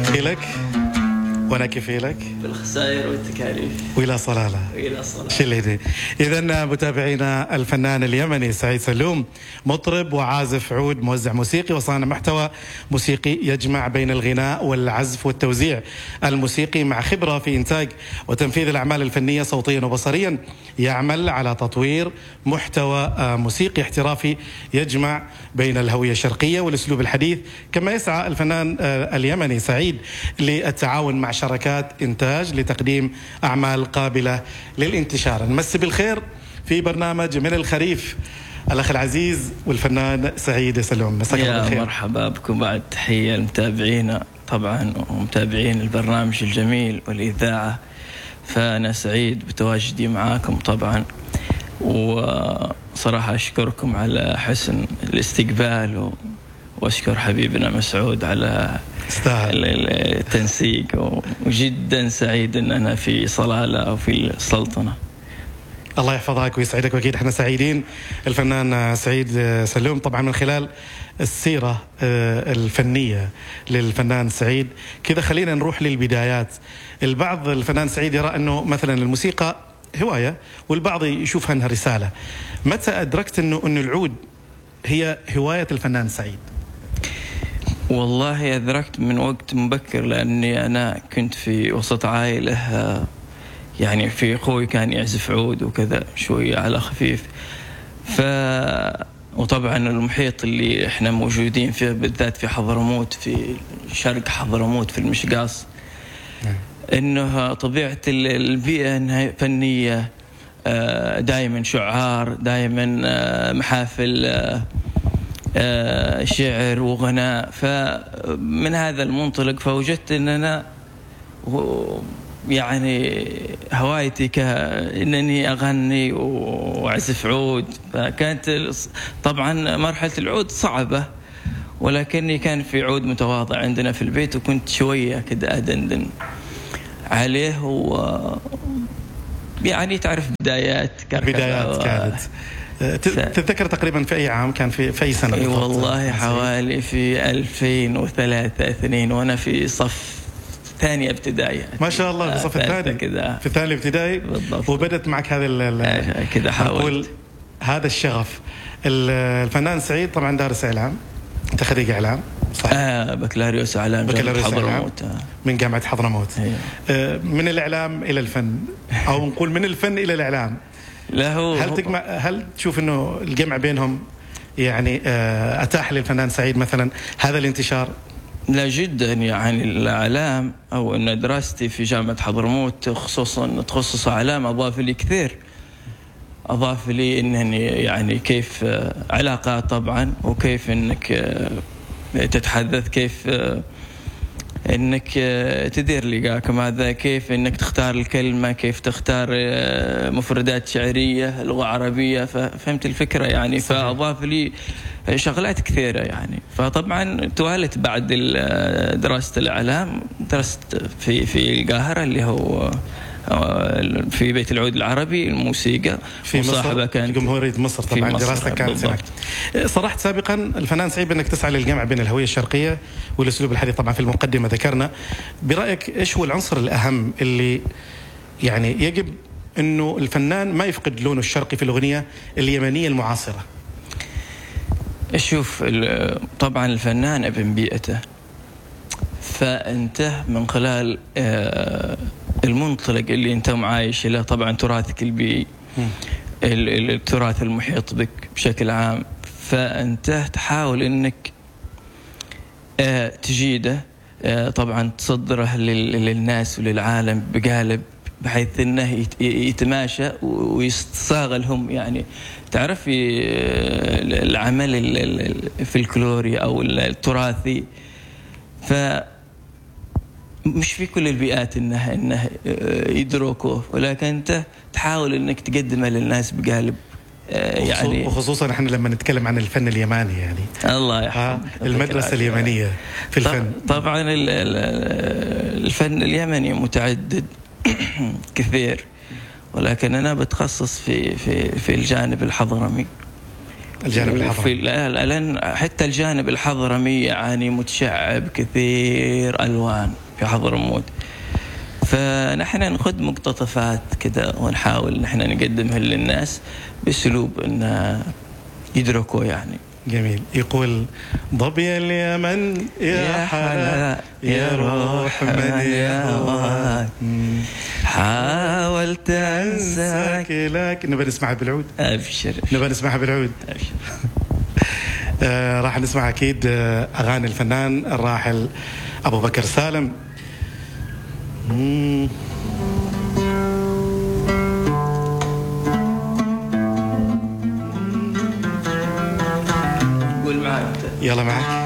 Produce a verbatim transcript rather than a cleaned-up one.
لك وانا كيفي لك بالخسائر والتكاليف وإلى صلالة وإلى صلالة. شليدي. إذا متابعينا، الفنان اليمني سعيد سلوم مطرب وعازف عود، موزع موسيقي وصانع محتوى موسيقي يجمع بين الغناء والعزف والتوزيع الموسيقي مع خبرة في إنتاج وتنفيذ الأعمال الفنية صوتيا وبصريا. يعمل على تطوير محتوى موسيقي احترافي يجمع بين الهوية الشرقية والأسلوب الحديث. كما يسعى الفنان اليمني سعيد للتعاون مع شركات إنتاج لتقديم أعمال قابلة للانتشار. نمسي بالخير في برنامج من الخريف الأخ العزيز والفنان سعيد سلوم. مساك الله بالخير. يا مرحبا بكم. بعد تحية لمتابعينا طبعا ومتابعين البرنامج الجميل والإذاعة، فأنا سعيد بتواجدي معاكم طبعا، وصراحة أشكركم على حسن الاستقبال، وأشكر حبيبنا مسعود على التنسيق، وجدا سعيد أن أنا في صلالة أو في السلطنة. الله يحفظك ويسعدك، وأكيد احنا سعيدين. الفنان سعيد سلوم طبعا من خلال السيرة الفنية للفنان سعيد كذا خلينا نروح للبدايات. البعض الفنان سعيد يرى أنه مثلا الموسيقى هواية، والبعض يشوفها أنها رسالة. متى أدركت أنه أنه العود هي هواية الفنان سعيد؟ والله أدركت من وقت مبكر، لأني أنا كنت في وسط عائلة، يعني في أخوي كان يعزف عود وكذا شوية على خفيف، ف وطبعا المحيط اللي احنا موجودين فيه بالذات في حضرموت، في شرق حضرموت في المشقاص، انه طبيعة البيئة انها فنية، دائما شعار، دائما محافل شعر وغناء. فمن هذا المنطلق فوجدت ان انا يعني هوايتي كأنني أغني وأعزف عود. فكانت طبعا مرحلة العود صعبة، ولكني كان في عود متواضع عندنا في البيت، وكنت شوية كده أدندن عليه، و يعني تعرف بدايات بدايات كانت تتذكر تقريبا في أي عام كان، في في أي سنة؟ أي والله حوالي في ألفين وثلاثة اثنين، وأنا في صف ثانية ابتدائي. ما شاء الله، في الصف الثاني كده، في الثاني ابتدائي بالضبط. وبدت معك هذا كده، حاولت هذا الشغف. الفنان سعيد طبعا دارس إعلام، أنت خريج إعلام صح؟ آه بكالوريوس إعلام جامعة حضرموت، من جامعة حضرموت. آه من الإعلام إلى الفن، أو نقول من الفن إلى الإعلام. لا هو هل تجمع هل تشوف إنه الجمع بينهم يعني آه أتاح للفنان سعيد مثلا هذا الانتشار؟ لا جدا، يعني الإعلام أو أن دراستي في جامعة حضرموت خصوصا تخصص إعلام أضاف لي كثير. أضاف لي أنني يعني كيف علاقات طبعا، وكيف أنك تتحدث، كيف أنك تدير لقاك هذا، كيف أنك تختار الكلمة، كيف تختار مفردات شعرية لغة عربية. ففهمت الفكرة يعني. فأضاف لي شغلات كثيرة يعني. فطبعا توالت بعد دراسة الإعلام، درست في في القاهرة اللي هو في بيت العود العربي الموسيقى في مصر، كانت جمهورية مصر. طبعا دراستك كانت هناك. صرحت سابقا الفنان سعيد بأنك تسعى للجمع بين الهوية الشرقية والأسلوب الحديث. طبعا في المقدمة ذكرنا. برأيك إيش هو العنصر الأهم اللي يعني يجب أنه الفنان ما يفقد لونه الشرقي في الأغنية اليمنية المعاصرة؟ شوف، طبعا الفنان ابن بيئته، فأنت من خلال المنطلق اللي أنت معايش له، طبعا تراثك البيئي، التراث المحيط بك بشكل عام، فأنت تحاول أنك تجيده، طبعا تصدره للناس وللعالم بقالب، بحيث أنه يتماشى ويستساغ لهم. يعني تعرف العمل الفلكلوري أو التراثي، ف مش في كل البيئات انه انه يدركوه، ولكن انت تحاول انك تقدمه للناس بقالب يعني. وخصوصا احنا لما نتكلم عن الفن اليماني يعني الله يحفظك، المدرسة اليمنية في الفن. طبعا الفن اليمني متعدد كثير، ولكن انا بتخصص في في في الجانب الحضرمي، الجانب الحضرمي. لأن حتى الجانب الحضرمي يعني متشعب كثير ألوان في حضرموت، فنحن ناخذ مقتطفات كده ونحاول نحن نقدمها للناس بأسلوب إن يدركوا يعني. جميل. يقول ضبي اليمن يا حلا يا روح من يهواك حاولت أنساك لكن نبى نسمعها بالعود. أبشر نبى نسمعها بالعود. أبشر. آه راح نسمع أكيد أغاني الفنان الراحل أبو بكر سالم. مم. قول معك. يلا معك.